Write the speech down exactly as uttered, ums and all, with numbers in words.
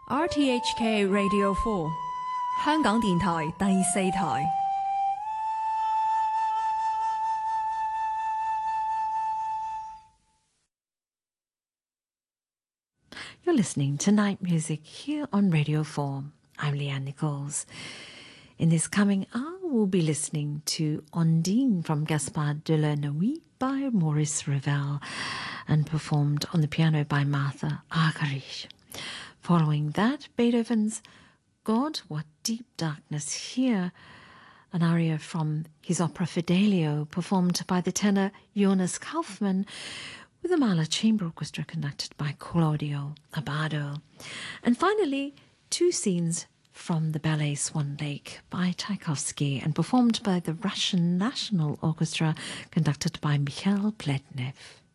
R T H K Radio four 香港電台第四台。 You're listening to Night Music here on Radio four. I'm Leanne Nichols. In this coming hour, we'll be listening to Ondine from Gaspard de la Nuit by Maurice Ravel and performed on the piano by Martha Argerich. Following that, Beethoven's God, What Deep Darkness Here, an aria from his opera Fidelio, performed by the tenor Jonas Kaufmann, with the Mahler Chamber Orchestra conducted by Claudio Abbado. And finally, two scenes from the ballet Swan Lake by Tchaikovsky and performed by the Russian National Orchestra conducted by Mikhail Pletnev.